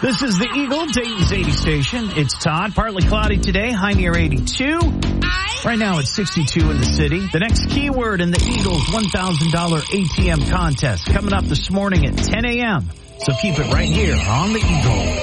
This is the Eagle, Dayton's 80 station. It's Todd. Partly cloudy today, high near 82. Right now it's 62 in the city. The next keyword in the Eagles $1,000 ATM contest coming up this morning at 10 a.m. So keep it right here on the Eagle.